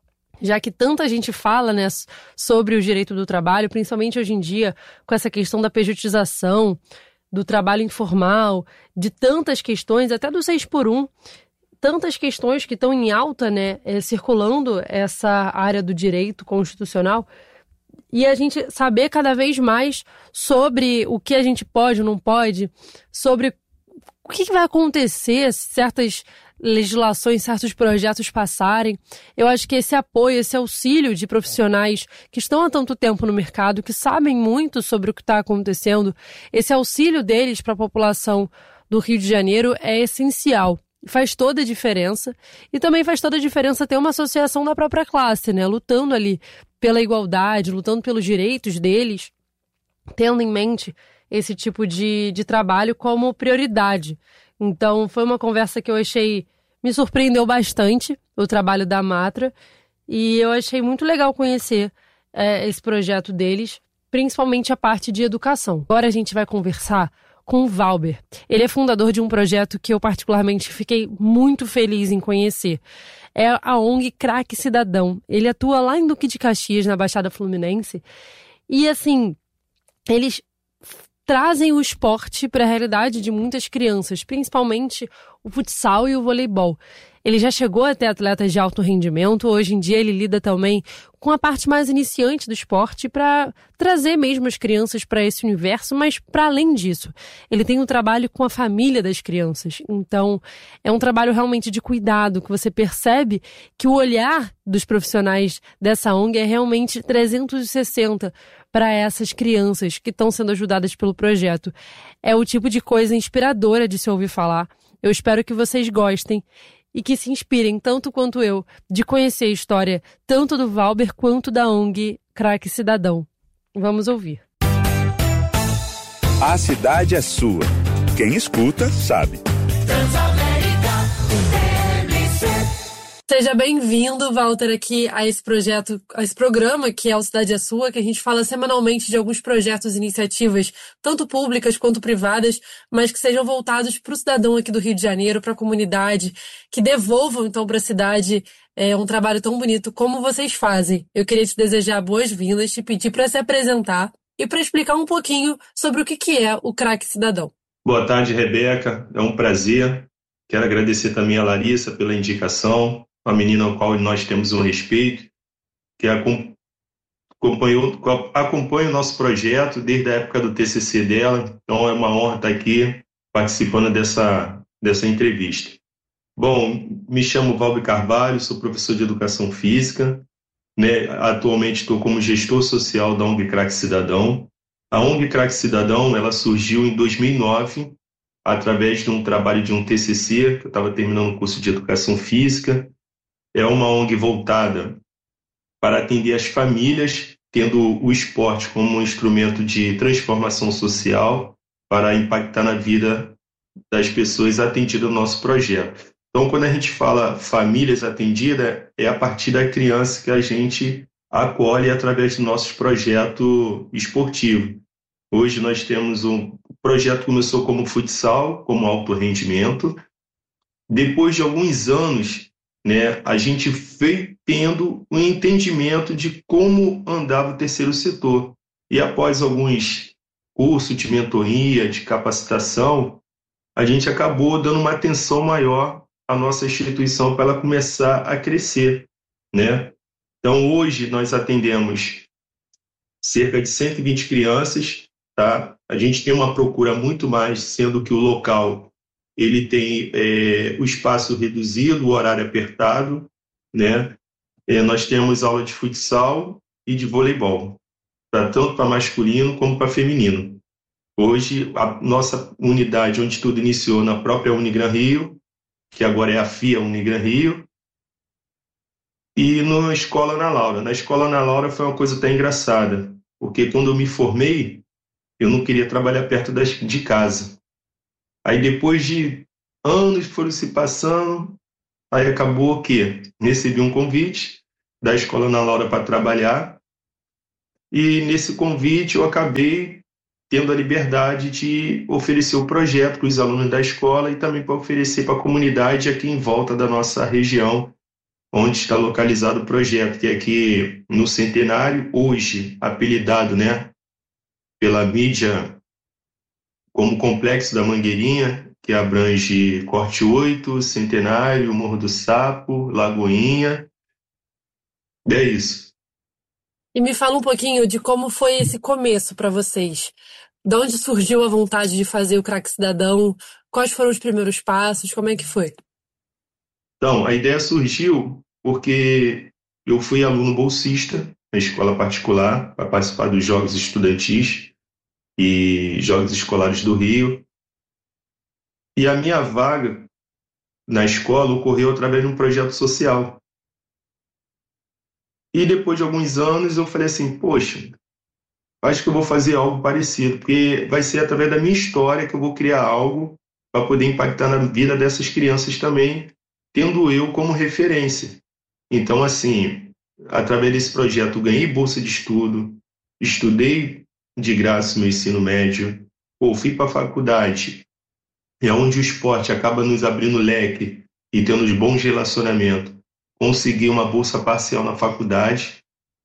já que tanta gente fala, né, sobre o direito do trabalho, principalmente hoje em dia, com essa questão da pejotização, do trabalho informal, de tantas questões, até do seis por um, tantas questões que estão em alta, né, é, circulando essa área do direito constitucional. E a gente saber cada vez mais sobre o que a gente pode ou não pode, sobre o que vai acontecer se certas legislações, certos projetos passarem. Eu acho que esse apoio, esse auxílio de profissionais que estão há tanto tempo no mercado, que sabem muito sobre o que está acontecendo, esse auxílio deles para a população do Rio de Janeiro é essencial. Faz toda a diferença. E também faz toda a diferença ter uma associação da própria classe, né? Lutando ali pela igualdade, lutando pelos direitos deles, tendo em mente esse tipo de, de trabalho como prioridade. Então, foi uma conversa que eu achei, me surpreendeu bastante, o trabalho da Matra, e eu achei muito legal conhecer é, esse projeto deles, principalmente a parte de educação. Agora a gente vai conversar com o Valber. Ele é fundador de um projeto que eu particularmente fiquei muito feliz em conhecer. É a O N G Craque Cidadão. Ele atua lá em Duque de Caxias, na Baixada Fluminense. E, assim, eles trazem o esporte para a realidade de muitas crianças, principalmente o futsal e o voleibol. Ele já chegou até atletas de alto rendimento, hoje em dia ele lida também com a parte mais iniciante do esporte para trazer mesmo as crianças para esse universo, mas para além disso, ele tem um trabalho com a família das crianças. Então, é um trabalho realmente de cuidado, que você percebe que o olhar dos profissionais dessa O N G é realmente trezentos e sessenta para essas crianças que estão sendo ajudadas pelo projeto. É o tipo de coisa inspiradora de se ouvir falar. Eu espero que vocês gostem e que se inspirem, tanto quanto eu, de conhecer a história tanto do Valber quanto da O N G Craque Cidadão. Vamos ouvir. A cidade é sua. Quem escuta, sabe. Seja bem-vindo, Walter, aqui a esse projeto, a esse programa que é o Cidade é Sua, que a gente fala semanalmente de alguns projetos e iniciativas, tanto públicas quanto privadas, mas que sejam voltados para o cidadão aqui do Rio de Janeiro, para a comunidade, que devolvam, então, para a cidade é, um trabalho tão bonito como vocês fazem. Eu queria te desejar boas-vindas, te pedir para se apresentar e para explicar um pouquinho sobre o que, que é o Craque Cidadão. Boa tarde, Rebeca. É um prazer. Quero agradecer também a Larissa pela indicação, uma menina ao qual nós temos um respeito, que acompanhou, acompanha o nosso projeto desde a época do T C C dela, então é uma honra estar aqui participando dessa, dessa entrevista. Bom, me chamo Valber Carvalho, sou professor de Educação Física, né? Atualmente estou como gestor social da O N G Craque Cidadão. A O N G Craque Cidadão ela surgiu em dois mil e nove, através de um trabalho de um T C C, que eu estava terminando o curso de Educação Física. É uma O N G voltada para atender as famílias, tendo o esporte como um instrumento de transformação social para impactar na vida das pessoas atendidas no nosso projeto. Então, quando a gente fala famílias atendidas, é a partir da criança que a gente acolhe através do nosso projeto esportivo. Hoje nós temos um o projeto que começou como futsal, como alto rendimento. Depois de alguns anos, né, a gente veio tendo um entendimento de como andava o terceiro setor. E após alguns cursos de mentoria, de capacitação, a gente acabou dando uma atenção maior à nossa instituição para ela começar a crescer, né? Então, hoje nós atendemos cerca de cento e vinte crianças, tá? A gente tem uma procura muito mais, sendo que o local ele tem é, o espaço reduzido, o horário apertado, né? É, nós temos aula de futsal e de voleibol, pra, tanto para masculino como para feminino. Hoje, a nossa unidade, onde tudo iniciou, na própria Unigran Rio, que agora é a FIA Unigran Rio, e na Escola Ana Laura. Na Escola Ana Laura foi uma coisa até engraçada, porque quando eu me formei, eu não queria trabalhar perto das, de casa. Aí depois de anos foram se passando, aí acabou que recebi um convite da Escola Ana Laura para trabalhar, e nesse convite eu acabei tendo a liberdade de oferecer o projeto para os alunos da escola e também para oferecer para a comunidade aqui em volta da nossa região, onde está localizado o projeto, que é aqui no Centenário, hoje apelidado, né, pela mídia como Complexo da Mangueirinha, que abrange Corte oito, Centenário, Morro do Sapo, Lagoinha. É isso. E me fala um pouquinho de como foi esse começo para vocês. De onde surgiu a vontade de fazer o Craque Cidadão? Quais foram os primeiros passos? Como é que foi? Então, a ideia surgiu porque eu fui aluno bolsista na escola particular para participar dos Jogos Estudantis e Jogos Escolares do Rio. E a minha vaga na escola ocorreu através de um projeto social. E depois de alguns anos eu falei assim, poxa, acho que eu vou fazer algo parecido, porque vai ser através da minha história que eu vou criar algo para poder impactar na vida dessas crianças também, tendo eu como referência. Então, assim, através desse projeto, eu ganhei bolsa de estudo, estudei de graça no ensino médio, ou fui para a faculdade, é onde o esporte acaba nos abrindo leque e tendo bons relacionamentos. Consegui uma bolsa parcial na faculdade.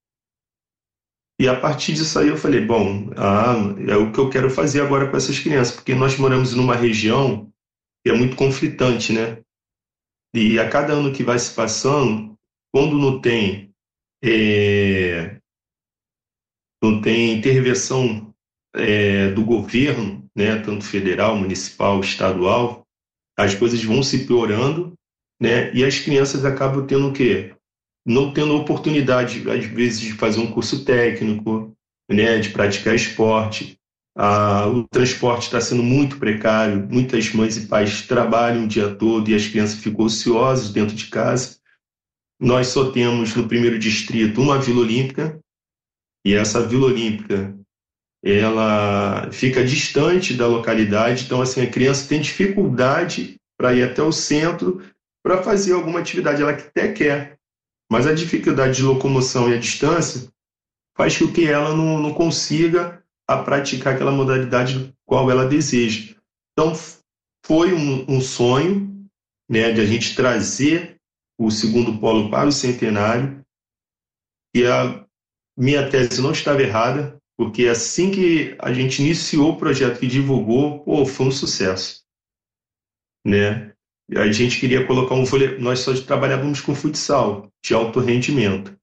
E a partir disso aí eu falei, bom, ah, é o que eu quero fazer agora com essas crianças, porque nós moramos numa região que é muito conflitante, né? E a cada ano que vai se passando, quando não tem, é, não tem intervenção é, do governo, né, tanto federal, municipal, estadual, as coisas vão se piorando, né? E as crianças acabam tendo o quê? Não tendo oportunidade, às vezes, de fazer um curso técnico, né, de praticar esporte. Ah, o transporte está sendo muito precário, muitas mães e pais trabalham o dia todo e as crianças ficam ociosas dentro de casa. Nós só temos no primeiro distrito uma Vila Olímpica, e essa Vila Olímpica ela fica distante da localidade, então assim, a criança tem dificuldade para ir até o centro para fazer alguma atividade, ela até quer, mas a dificuldade de locomoção e a distância faz com que ela não, não consiga a praticar aquela modalidade qual ela deseja. Então, foi um, um sonho, né, de a gente trazer o segundo polo para o Centenário, e a minha tese não estava errada, porque assim que a gente iniciou o projeto e divulgou, pô, foi um sucesso, né? A gente queria colocar um vôlei, nós só trabalhávamos com futsal, de alto rendimento.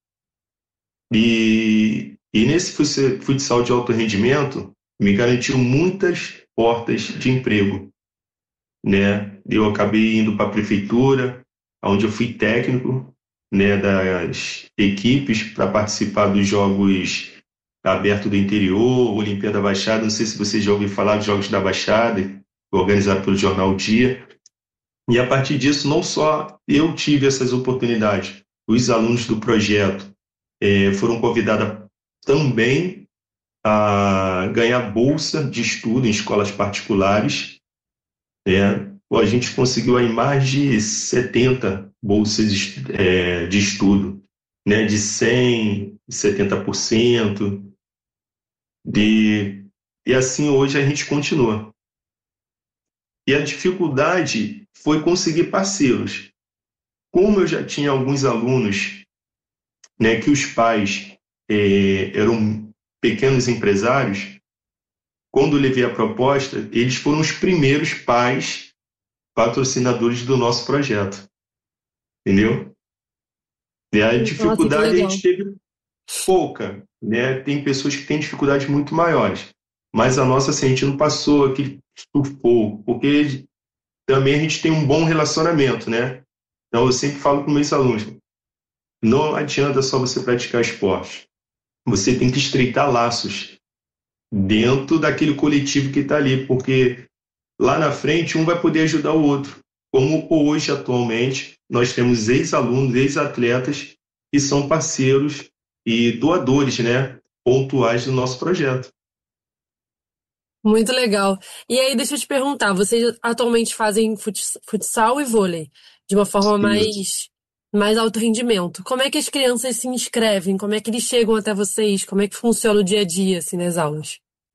E, e nesse futsal de alto rendimento, me garantiu muitas portas de emprego, né? Eu acabei indo para a prefeitura, onde eu fui técnico, né, das equipes para participar dos Jogos Abertos do Interior, Olimpíada da Baixada. Não sei se você já ouviu falar dos Jogos da Baixada, organizado pelo Jornal Dia. E a partir disso, não só eu tive essas oportunidades, os alunos do projeto eh, foram convidados também a ganhar bolsa de estudo em escolas particulares. Né? A gente conseguiu aí mais de setenta bolsas é, de estudo, né? De cem, setenta por cento. De... E assim hoje a gente continua. E a dificuldade foi conseguir parceiros. Como eu já tinha alguns alunos, né, que os pais é, eram pequenos empresários, quando eu levei a proposta, eles foram os primeiros pais patrocinadores do nosso projeto. Entendeu? E a dificuldade a gente teve pouca, né? Tem pessoas que têm dificuldades muito maiores, mas a nossa, assim, a gente não passou aquele sufoco, porque também a gente tem um bom relacionamento, né? Então eu sempre falo com meus alunos, não adianta só você praticar esporte, você tem que estreitar laços, dentro daquele coletivo que está ali, porque lá na frente um vai poder ajudar o outro. Como hoje, atualmente, nós temos ex-alunos, ex-atletas que são parceiros e doadores, né, pontuais do nosso projeto. Muito legal. E aí, deixa eu te perguntar, vocês atualmente fazem futs- futsal e vôlei de uma forma mais, mais alto rendimento. Como é que as crianças se inscrevem? Como é que eles chegam até vocês? Como é que funciona o dia a dia, assim, nas aulas?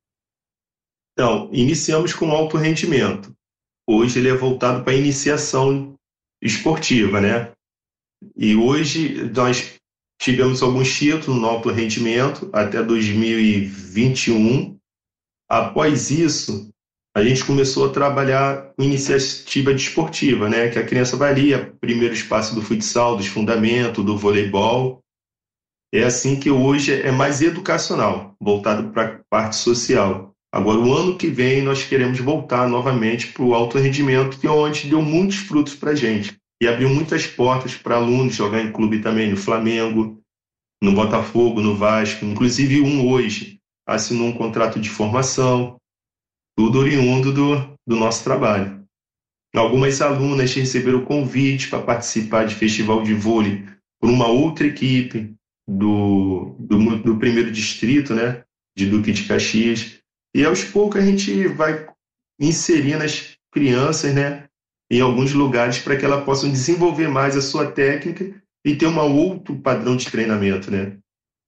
Então, iniciamos com alto rendimento. Hoje ele é voltado para a iniciação esportiva, né? E hoje nós tivemos alguns títulos no alto rendimento até dois mil e vinte e um. Após isso, a gente começou a trabalhar com iniciativa desportiva, né? Que a criança vai ali, é primeiro espaço do futsal, dos fundamentos, do voleibol. É assim que hoje é mais educacional, voltado para a parte social. Agora, o ano que vem, nós queremos voltar novamente para o alto rendimento, que é onde deu muitos frutos para a gente. E abriu muitas portas para alunos jogar em clube também, no Flamengo, no Botafogo, no Vasco. Inclusive, um hoje assinou um contrato de formação, tudo oriundo do, do nosso trabalho. Algumas alunas receberam convite para participar de festival de vôlei por uma outra equipe do, do, do primeiro distrito, né, de Duque de Caxias. E aos poucos a gente vai inserindo as crianças, né, em alguns lugares para que elas possam desenvolver mais a sua técnica e ter um outro padrão de treinamento, né?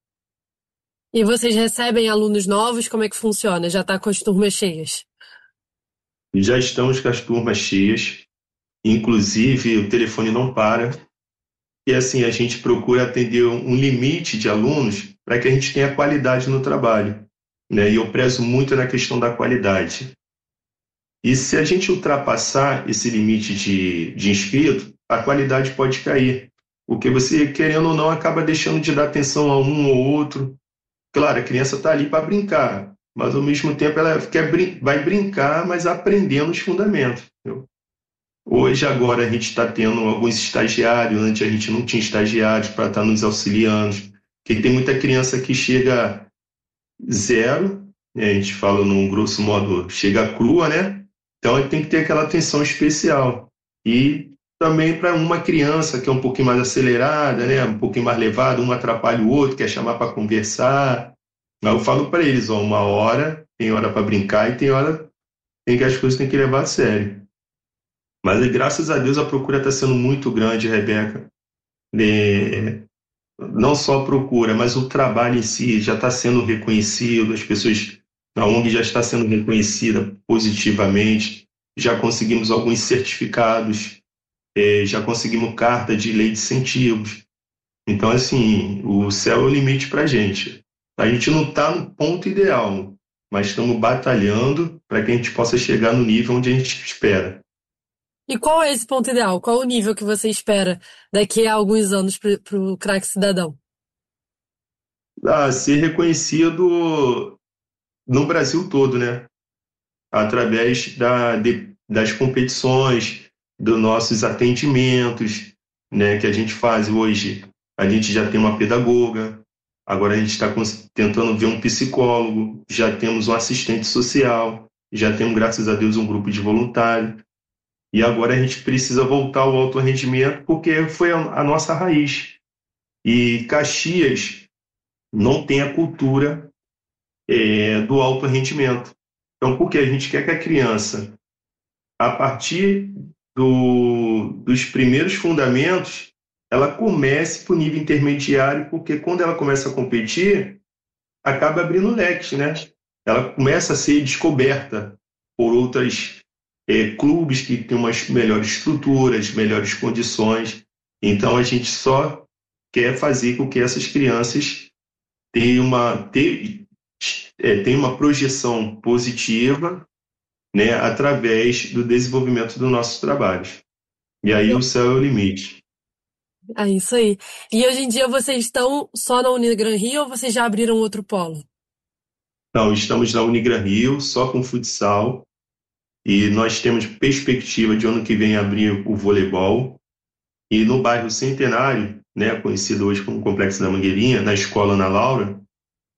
E vocês recebem alunos novos? Como é que funciona? Já está com as turmas cheias? Já estamos com as turmas cheias, inclusive o telefone não para. E assim, a gente procura atender um limite de alunos para que a gente tenha qualidade no trabalho, né? E eu prezo muito na questão da qualidade. E se a gente ultrapassar esse limite de, de inscrito, a qualidade pode cair. Porque você, querendo ou não, acaba deixando de dar atenção a um ou outro. Claro, a criança está ali para brincar, mas ao mesmo tempo ela quer, vai brincar, mas aprendendo os fundamentos. Entendeu? Hoje, agora, a gente está tendo alguns estagiários, antes a gente não tinha estagiários para estar nos auxiliando, porque tem muita criança que chega zero, né? A gente fala num grosso modo, chega crua, né? Então tem que ter aquela atenção especial. E também para uma criança que é um pouquinho mais acelerada, né? Um pouquinho mais levada, um atrapalha o outro, quer chamar para conversar. Mas eu falo para eles, ó, uma hora, tem hora para brincar e tem hora em que as coisas tem que levar a sério. Mas graças a Deus a procura está sendo muito grande, Rebeca. É, não só a procura, mas o trabalho em si já está sendo reconhecido, as pessoas, a O N G já está sendo reconhecida positivamente, já conseguimos alguns certificados, é, já conseguimos carta de lei de incentivos. Então, assim, o céu é o limite para a gente. A gente não está no ponto ideal, mas estamos batalhando para que a gente possa chegar no nível onde a gente espera. E qual é esse ponto ideal? Qual o nível que você espera daqui a alguns anos para o craque cidadão? Ah, ser reconhecido no Brasil todo, né? Através da, de, das competições, dos nossos atendimentos, né, que a gente faz hoje. A gente já tem uma pedagoga, agora a gente está tentando ver um psicólogo, já temos um assistente social, já temos, graças a Deus, um grupo de voluntários. E agora a gente precisa voltar ao alto rendimento porque foi a, a nossa raiz. E Caxias não tem a cultura é, do alto rendimento. Então, porque a gente quer que a criança, a partir do, dos primeiros fundamentos, ela comece para o nível intermediário, porque quando ela começa a competir, acaba abrindo leques, né? Ela começa a ser descoberta por outras É, clubes que têm umas melhores estruturas, melhores condições. Então, a gente só quer fazer com que essas crianças tenham uma, tenham, é, tenham uma projeção positiva, né, através do desenvolvimento dos nossos trabalhos. E aí o céu é o limite. É isso aí. E hoje em dia vocês estão só na Unigran Rio ou vocês já abriram outro polo? Então, estamos na Unigran Rio, só com futsal. E nós temos perspectiva de ano que vem abrir o voleibol. E no bairro Centenário, né, conhecido hoje como Complexo da Mangueirinha, na escola Ana Laura,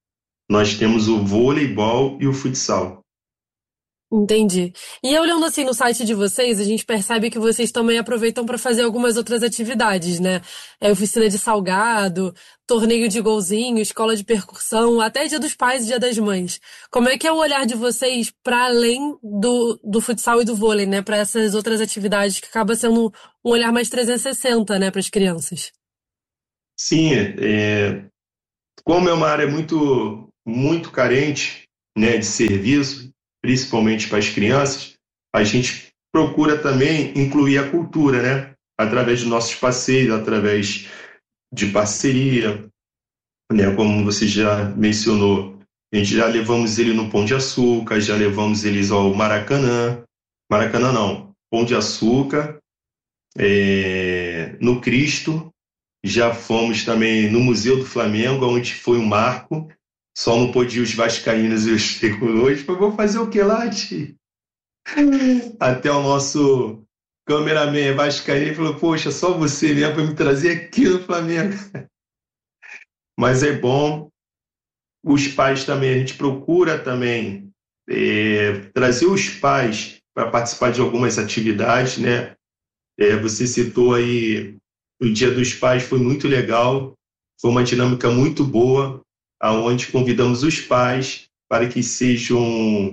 nós temos o voleibol e o futsal. Entendi. E olhando assim no site de vocês, a gente percebe que vocês também aproveitam para fazer algumas outras atividades, né? É oficina de salgado, torneio de golzinho, escola de percussão, até Dia dos Pais e Dia das Mães. Como é que é o olhar de vocês para além do, do futsal e do vôlei, né? Para essas outras atividades que acaba sendo um olhar mais trezentos e sessenta, né, para as crianças? Sim, é, como é uma área muito, muito carente, né, de serviço, principalmente para as crianças, a gente procura também incluir a cultura, né? Através dos nossos passeios, através de parceria, né? Como você já mencionou, a gente já levamos ele no Pão de Açúcar, já levamos eles ao Maracanã, Maracanã não, Pão de Açúcar, é, no Cristo, já fomos também no Museu do Flamengo, onde foi um marco. Só não podia os vascaínos e os tricolores. Mas vou fazer o que lá, tio? Até o nosso cameraman vascaíno falou, poxa, só você mesmo para me trazer aqui no Flamengo. Mas é bom. Os pais também, a gente procura também é, trazer os pais para participar de algumas atividades, né? É, você citou aí o Dia dos Pais, foi muito legal. Foi uma dinâmica muito boa, aonde convidamos os pais para que sejam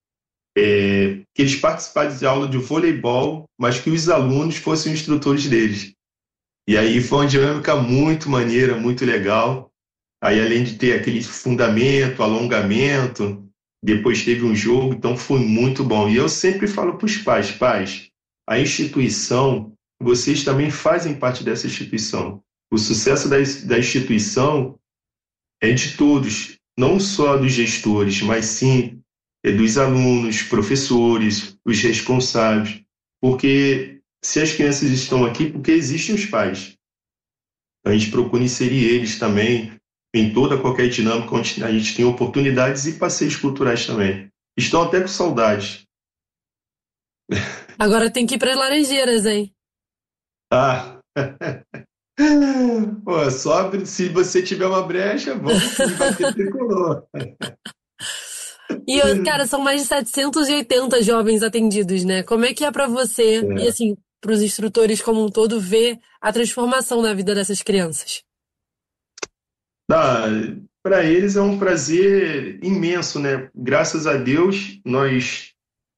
é, que eles participassem de aula de voleibol, mas que os alunos fossem instrutores deles. E aí foi uma dinâmica muito maneira, muito legal. Aí além de ter aquele fundamento, alongamento, depois teve um jogo, então foi muito bom. E eu sempre falo para os pais, pais, a instituição, vocês também fazem parte dessa instituição. O sucesso da, da instituição é de todos, não só dos gestores, mas sim é dos alunos, professores, os responsáveis, porque se as crianças estão aqui, porque existem os pais. A gente procura inserir eles também em toda qualquer dinâmica onde a gente tem oportunidades e passeios culturais também. Estão até com saudade. Agora tem que ir para as Laranjeiras, hein? Ah! Pô, só se você tiver uma brecha, vamos bater tricolor. E, cara, são mais de setecentos e oitenta jovens atendidos, né? Como é que é para você É. e, assim, para os instrutores como um todo ver a transformação na vida dessas crianças? Ah, para eles é um prazer imenso, né? Graças a Deus, nós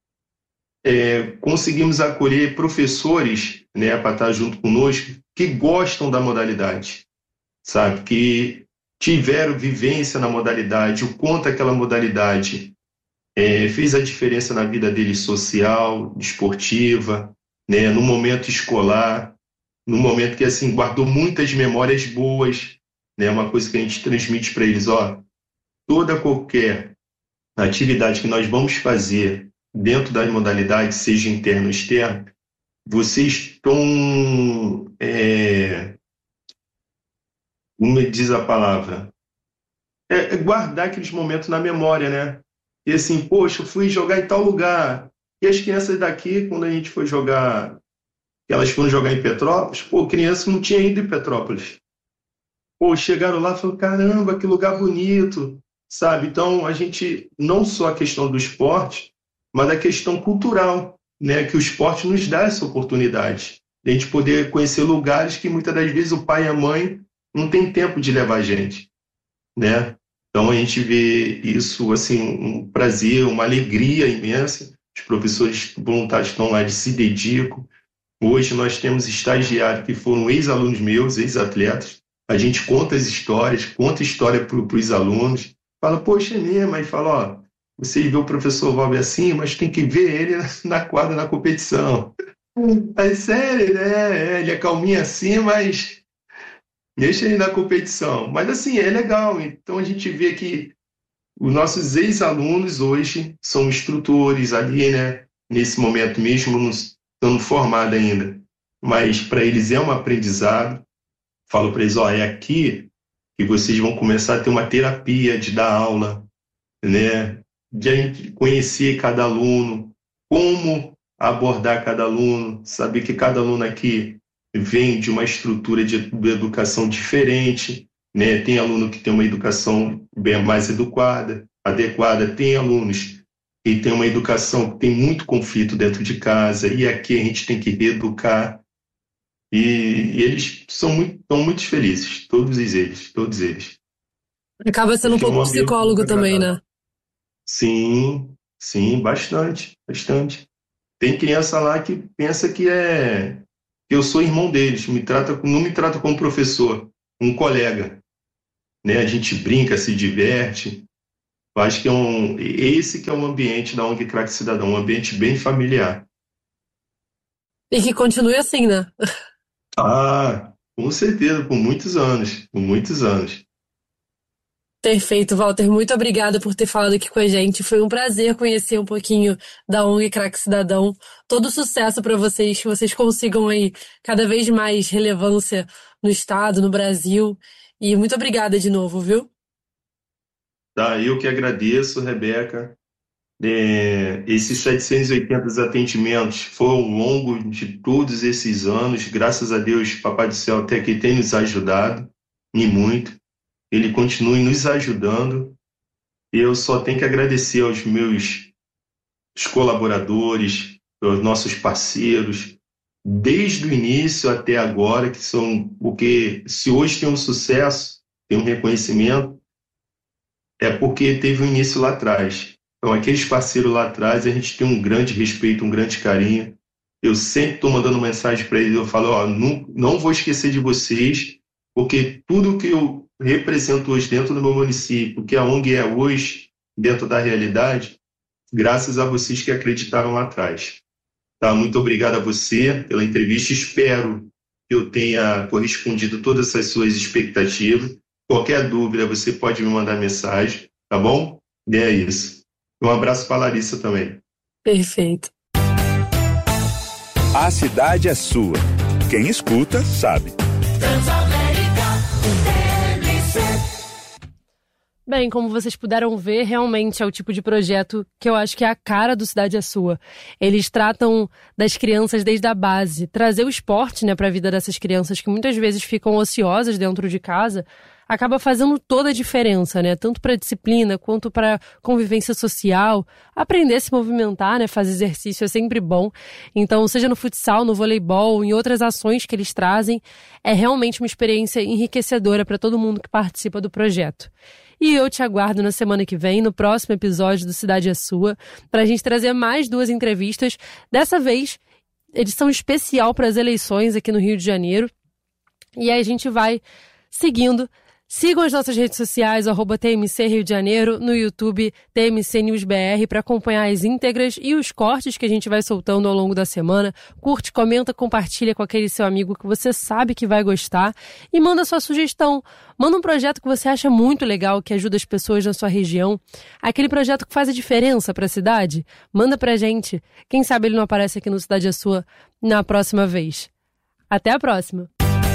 é, conseguimos acolher professores, né, para estar junto conosco, que gostam da modalidade, sabe? Que tiveram vivência na modalidade, o quanto aquela modalidade é, fez a diferença na vida deles social, esportiva, né, no momento escolar, no momento que assim guardou muitas memórias boas, né, uma coisa que a gente transmite para eles, ó, toda qualquer atividade que nós vamos fazer dentro das modalidades, seja interno ou externo, vocês estão, é, como me diz a palavra, é, é guardar aqueles momentos na memória, né? E assim, poxa, eu fui jogar em tal lugar. E as crianças daqui, quando a gente foi jogar, elas foram jogar em Petrópolis, pô, criança não tinha ido em Petrópolis. Pô, chegaram lá e falaram, caramba, que lugar bonito, sabe? Então, a gente, não só a questão do esporte, mas a questão cultural, né? Que o esporte nos dá essa oportunidade de a gente poder conhecer lugares que muitas das vezes o pai e a mãe não tem tempo de levar a gente, né? Então, a gente vê isso, assim, um prazer, uma alegria imensa. Os professores voluntários estão lá, eles se dedicam. Hoje nós temos estagiários que foram ex-alunos meus, ex-atletas. A gente conta as histórias, conta história para os alunos. Fala, poxa, é mesmo. Aí fala, ó, você vê o professor Valber assim, mas tem que ver ele na quadra, na competição. Aí, sério, né? Ele é calminho assim, mas deixa ele na competição. Mas assim, é legal. Então a gente vê que os nossos ex-alunos hoje são instrutores ali, né? Nesse momento mesmo, não estão formados ainda. Mas para eles é um aprendizado. Falo para eles, ó, é aqui que vocês vão começar a ter uma terapia de dar aula, né? De conhecer cada aluno, como abordar cada aluno, saber que cada aluno aqui vem de uma estrutura de educação diferente, né? Tem aluno que tem uma educação bem mais adequada, adequada, tem alunos que têm uma educação que tem muito conflito dentro de casa, e aqui a gente tem que reeducar, e, e eles são muito, estão muito felizes, todos eles, todos eles. Acaba sendo um pouco psicólogo também, né? Sim, sim, bastante, bastante. Tem criança lá que pensa que é que eu sou irmão deles, me trata, não me trata como professor, um colega, né? A gente brinca, se diverte. Eu acho que é um, esse que é o ambiente da O N G Craque Cidadão, um ambiente bem familiar. E que continue assim, né? Ah, com certeza, por muitos anos, por muitos anos. Perfeito, Walter. Muito obrigada por ter falado aqui com a gente. Foi um prazer conhecer um pouquinho da O N G Craque Cidadão. Todo sucesso para vocês, que vocês consigam aí cada vez mais relevância no estado, no Brasil. E muito obrigada de novo, viu? Tá, eu que agradeço, Rebeca. É, esses setecentos e oitenta atendimentos foram ao longo de todos esses anos. Graças a Deus, Papai do Céu até aqui tem nos ajudado, e muito. Ele continue nos ajudando. Eu só tenho que agradecer aos meus os colaboradores, aos nossos parceiros, desde o início até agora, que são, porque se hoje tem um sucesso, tem um reconhecimento, é porque teve um início lá atrás. Então, aqueles parceiros lá atrás, a gente tem um grande respeito, um grande carinho. Eu sempre estou mandando mensagem para eles, eu falo, ó, não, não vou esquecer de vocês, porque tudo que eu represento hoje dentro do meu município, que a O N G é hoje, dentro da realidade, graças a vocês que acreditaram lá atrás. Tá? Muito obrigado a você pela entrevista, espero que eu tenha correspondido todas essas suas expectativas. Qualquer dúvida, você pode me mandar mensagem, tá bom? E é isso. Um abraço para a Larissa também. Perfeito. A cidade é sua. Quem escuta, sabe. Bem, como vocês puderam ver, realmente é o tipo de projeto que eu acho que é a cara do Cidade é Sua. Eles tratam das crianças desde a base, trazer o esporte, né, para a vida dessas crianças que muitas vezes ficam ociosas dentro de casa, acaba fazendo toda a diferença, né? Tanto para a disciplina quanto para convivência social. Aprender a se movimentar, né? Fazer exercício é sempre bom. Então, seja no futsal, no voleibol, em outras ações que eles trazem, é realmente uma experiência enriquecedora para todo mundo que participa do projeto. E eu te aguardo na semana que vem, no próximo episódio do Cidade é Sua, para a gente trazer mais duas entrevistas. Dessa vez, edição especial para as eleições aqui no Rio de Janeiro. E aí a gente vai seguindo. Sigam as nossas redes sociais, arroba T M C Rio de Janeiro, no YouTube T M C News B R, para acompanhar as íntegras e os cortes que a gente vai soltando ao longo da semana. Curte, comenta, compartilha com aquele seu amigo que você sabe que vai gostar e manda sua sugestão. Manda um projeto que você acha muito legal, que ajuda as pessoas na sua região. Aquele projeto que faz a diferença para a cidade. Manda pra gente. Quem sabe ele não aparece aqui no Cidade é Sua na próxima vez. Até a próxima!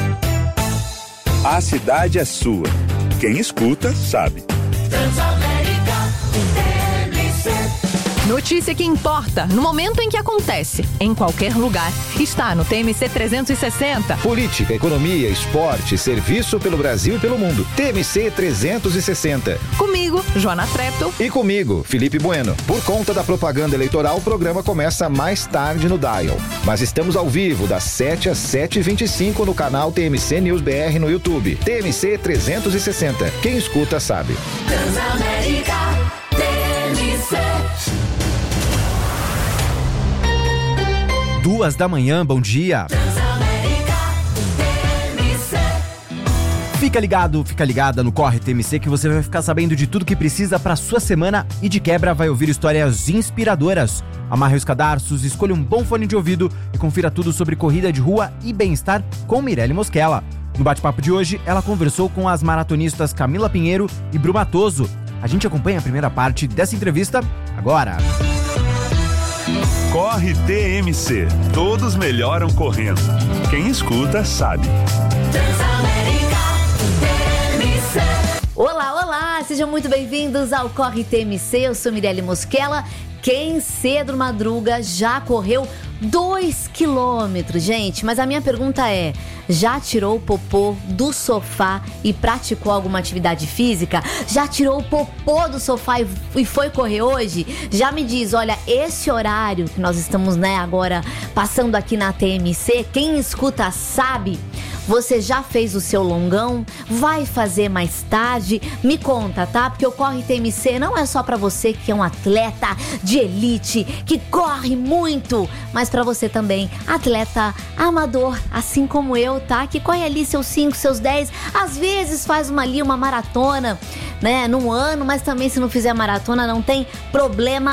A cidade é sua. Quem escuta, sabe. Notícia que importa, no momento em que acontece, em qualquer lugar, está no T M C trezentos e sessenta. Política, economia, esporte, serviço pelo Brasil e pelo mundo. T M C trezentos e sessenta. Comigo, Joana Treptow. E comigo, Felipe Bueno. Por conta da propaganda eleitoral, o programa começa mais tarde no Dial. Mas estamos ao vivo, das sete às sete e vinte e cinco no canal T M C News B R no YouTube. T M C trezentos e sessenta. Quem escuta, sabe. Transamérica, T M C. Duas da manhã, bom dia. Fica ligado, fica ligada no Corre T M C que você vai ficar sabendo de tudo que precisa para sua semana e de quebra vai ouvir histórias inspiradoras. Amarre os cadarços, escolha um bom fone de ouvido e confira tudo sobre corrida de rua e bem-estar com Mirelle Mosquela. No bate-papo de hoje, ela conversou com as maratonistas Camila Pinheiro e Bru Matoso. A gente acompanha a primeira parte dessa entrevista agora. Corre T M C. Todos melhoram correndo. Quem escuta, sabe. Transamérica, T M C. Olá, olá! sejam muito bem-vindos ao Corre T M C, eu sou Mirelle Mosquela. Quem cedo madruga já correu dois quilômetros, gente. Mas a minha pergunta é, já tirou o popô do sofá e praticou alguma atividade física? Já tirou o popô do sofá e foi correr hoje? Já me diz, olha, esse horário que nós estamos, né, agora passando aqui na T M C, quem escuta sabe. Você já fez o seu longão? Vai fazer mais tarde? Me conta, tá? Porque o Corre T M C não é só pra você que é um atleta de elite, que corre muito, mas pra você também, atleta amador, assim como eu, tá? Que corre ali seus cinco, seus dez, às vezes faz uma ali, uma maratona, né? Num ano, mas também se não fizer maratona não tem problema